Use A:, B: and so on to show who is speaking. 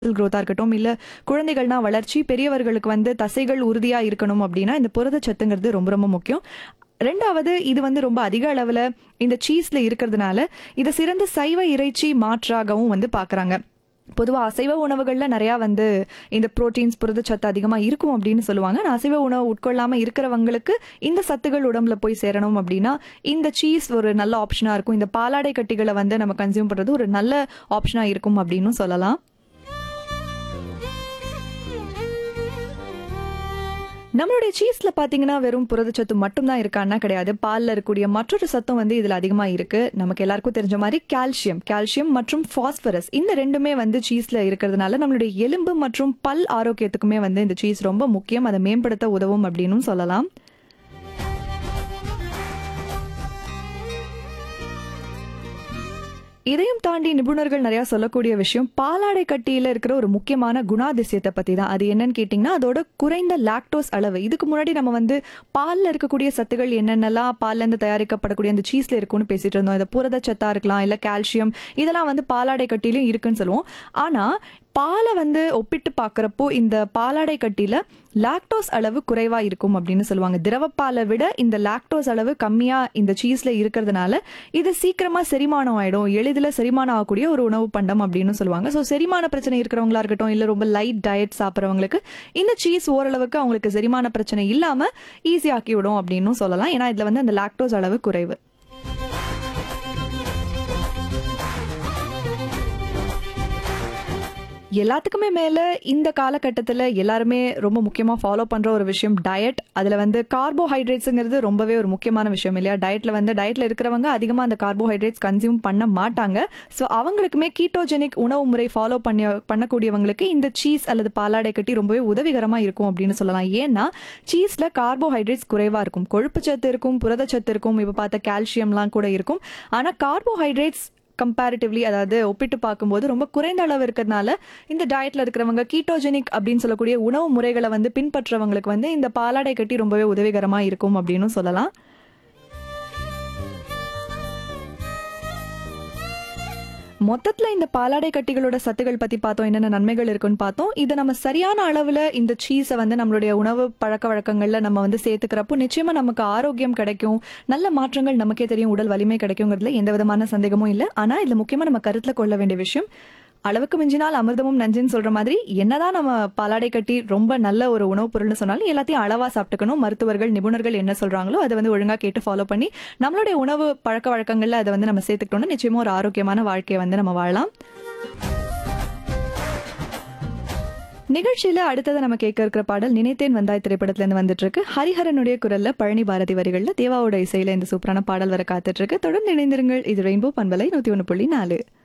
A: growth-ஆ இருக்கட்டும், இல்ல குழந்தைகள்னா வளர்ச்சி, பெரியவர்களுக்கு வந்து தசைகள் உறுதியா இருக்கணும் அப்படின்னா, இந்த புரதச்சத்துங்கிறது ரொம்ப ரொம்ப முக்கியம். 2வது இது வந்து ரொம்ப அதிக அளவுல இந்த சீஸ்ல இருக்கிறதுனால, இத சிறந்த சைவ இறைச்சி மாற்றாகவும் வந்து பார்க்குறாங்க. பொதுவா அசைவ உணவுகள்ல நெறையா வந்து இந்த புரோட்டீன்ஸ், புரதச்சத்து அதிகமா இருக்கும் அப்படின்னு சொல்லுவாங்க. ஆனா அசைவ உணவு உட்கொள்ளாம இருக்கிறவங்களுக்கு இந்த சத்துக்கள் உடம்புல போய் சேரணும் அப்படின்னா, இந்த சீஸ் ஒரு நல்ல ஆப்ஷனா இருக்கும். இந்த பாலாடை கட்டிகள வந்து நம்ம கன்சியூம் பண்றது ஒரு நல்ல ஆப்ஷனா இருக்கும் அப்படின்னும் சொல்லலாம். நம்மளுடைய சீஸ்ல பார்த்தீங்கன்னா, வெறும் புரதச்சத்து மட்டும் தான் இருக்கான்னா கிடையாது. பால்ல இருக்கக்கூடிய மற்றொரு சத்தும் வந்து இதுல அதிகமா இருக்கு. நமக்கு எல்லாருக்கும் தெரிஞ்ச மாரி கால்சியம் மற்றும் பாஸ்பரஸ் இந்த 2மே வந்து சீஸ்ல இருக்கிறதுனால, நம்மளுடைய எலும்பு மற்றும் பல் ஆரோக்கியத்துக்குமே வந்து இந்த சீஸ் ரொம்ப முக்கியம். அத மேம்படுத்த உதவும் அப்படின்னும் சொல்லலாம். இதையும் தாண்டி நிபுணர்கள் நிறைய சொல்லக்கூடிய விஷயம் பாலாடை கட்டியில இருக்கிற ஒரு முக்கியமான குணாதிசயத்தை பத்தி தான். அது என்னன்னு கேட்டிங்கன்னா, அதோட குறைந்த லாக்டோஸ் அளவு. இதுக்கு முன்னாடி நம்ம வந்து பால்ல இருக்கக்கூடிய சத்துக்கள் என்னென்னலாம் பால்ல இருந்து தயாரிக்கப்படக்கூடிய அந்த சீஸ்ல இருக்கும்னு பேசிட்டு இருந்தோம். இது புரதச்சத்தா இருக்கலாம், இல்ல கால்சியம் இதெல்லாம் வந்து பாலாடை கட்டியிலும் இருக்குன்னு சொல்லுவோம். ஆனா பாலை வந்து ஒப்பிட்டு பார்க்கறப்போ இந்த பாலாடை கட்டியில லாக்டோஸ் அளவு குறைவா இருக்கும் அப்படின்னு சொல்லுவாங்க. திரவப்பாலை விட இந்த லாக்டோஸ் அளவு கம்மியா இந்த சீஸ்ல இருக்கிறதுனால இது சீக்கிரமா செரிமானம் ஆயிடும். எளிதில் செரிமானம் ஆகக்கூடிய ஒரு உணவு பண்டம் அப்படின்னு சொல்லுவாங்க. ஸோ செரிமான பிரச்சனை இருக்கிறவங்களா இருக்கட்டும், இல்லை ரொம்ப லைட் டயட் சாப்பிட்றவங்களுக்கு இந்த சீஸ் ஓரளவுக்கு அவங்களுக்கு செரிமான பிரச்சனை இல்லாம ஈஸி ஆக்கி விடும் அப்படின்னு சொல்லலாம். ஏன்னா இதுல வந்து அந்த லாக்டோஸ் அளவு குறைவு. எல்லாத்துக்குமே மேல இந்த காலகட்டத்துல எல்லாருமே ரொம்ப முக்கியமா ஃபாலோ பண்ற ஒரு விஷயம் டயட். அதுல வந்து கார்போஹைட்ரேட்ஸ்ங்கிறது ரொம்பவே ஒரு முக்கியமான விஷயம் இல்லையா? டயட்ல இருக்கிறவங்க அதிகமா அந்த கார்போஹைட்ரேட்ஸ் கன்சியூம் பண்ண மாட்டாங்க. ஸோ அவங்களுக்குமே கீட்டோஜெனிக் உணவு முறை ஃபாலோ பண்ணக்கூடியவங்களுக்கு இந்த சீஸ் அல்லது பாலாடை கட்டி ரொம்பவே உதவிகரமா இருக்கும் அப்படின்னு சொல்லலாம். ஏன்னா சீஸ்ல கார்போஹைட்ரேட்ஸ் குறைவா இருக்கும், கொழுப்பு சத்து இருக்கும், புரதச்சத்து இருக்கும், இப்ப பார்த்த கால்சியம்லாம் கூட இருக்கும். ஆனா கார்போஹைட்ரேட்ஸ் கம்பேரிட்டிவ்லி அதாவது ஒப்பிட்டு பார்க்கும்போது ரொம்ப குறைந்த அளவு இருக்கிறதுனால இந்த டயட்ல இருக்கிறவங்க கீட்டோஜெனிக் அப்படின்னு சொல்லக்கூடிய உணவு முறைகளை வந்து பின்பற்றவங்களுக்கு வந்து இந்த பாலாடை கட்டி ரொம்பவே உதவிகரமா இருக்கும் அப்படின்னு சொல்லலாம். மொத்தத்துல இந்த பாலாடை கட்டிகளோட சத்துகள் பத்தி பார்த்தோம், என்னென்ன நன்மைகள் இருக்குன்னு பார்த்தோம். இதை நம்ம சரியான அளவுல இந்த சீஸை வந்து நம்மளுடைய உணவு பழக்க வழக்கங்கள்ல நம்ம வந்து சேர்த்துக்கிறப்போ நிச்சயமா நமக்கு ஆரோக்கியம் கிடைக்கும், நல்ல மாற்றங்கள் நமக்கே தெரியும், உடல் வலிமை கிடைக்குங்கிறதுல எந்த விதமான சந்தேகமும் இல்லை. ஆனா இதுல முக்கியமா நம்ம கருத்துல கொள்ள வேண்டிய விஷயம், அளவுக்கு மிஞ்சினால் அமிர்தமும் நஞ்சுன்னு சொல்ற மாதிரி என்னதான் நம்ம பாலாடை கட்டி ரொம்ப நல்ல ஒரு உணவுப் பொருள்னு சொன்னாலும் எல்லாத்தையும் அளவா சாப்பிட்டுக்கணும். மருத்துவர்கள் நிபுணர்கள் என்ன சொல்றாங்களோ அதை வந்து ஒழுங்கா கேட்டு ஃபாலோ பண்ணி நம்மளுடைய உணவு பழக்க வழக்கங்கள்ல அதை வந்து நம்ம சேர்த்துக்கிட்டோம்னா நிச்சயமா ஒரு ஆரோக்கியமான வாழ்க்கையை வந்து நம்ம வாழலாம். நிகழ்ச்சியில அடுத்தது நம்ம கேட்க இருக்கிற பாடல் நினைத்தேன் வந்தாய் திரைப்படத்துல இருந்து வந்துட்டு இருக்கு. ஹரிஹரனுடைய குரல்ல பழனி பாரதி வரிகள்ல தேவாவோட இசையில இந்த சூப்பரான பாடல் வர காத்துட்டு இருக்கு. தொடர்ந்து இணைந்திருங்கள். இது ரெயின்போ பண்பலை 101.4.